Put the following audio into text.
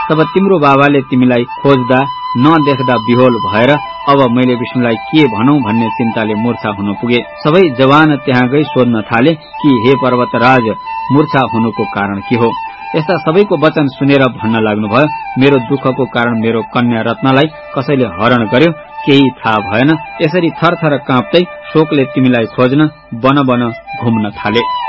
तब तिम्रो बाबाले तिमीलाई खोज्दा नदेख्दा बिहोल भएर अब मैले विष्णुलाई के भनौं भन्ने चिन्ताले मूर्छा हुन पुगे। सबै जवान त्यहाँ गई सोध्न थाले कि हे पर्वतराज, मूर्छा हुनुको कारण के हो? यस्ता सबैको वचन सुनेर भन्न लाग्नुभयो, मेरो दुःखको कारण मेरो कन्या रत्नलाई कसैले हरण गर्यो, केही थाहा भएन। यसरी थरथर काँप्दै शोकले तिमीलाई खोज्न बन बन घुम्न थाले।